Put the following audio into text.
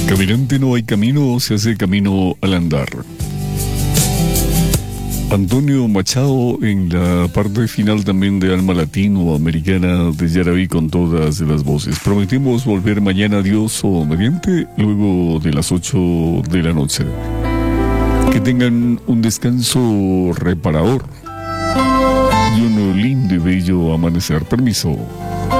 Caminante no hay camino, se hace camino al andar. Antonio Machado en la parte final también de Alma Latinoamericana de Yaraví con todas las voces. Prometimos volver mañana, Dios o mediante, luego de las 8 de la noche. Que tengan un descanso reparador y un lindo y bello amanecer. Permiso.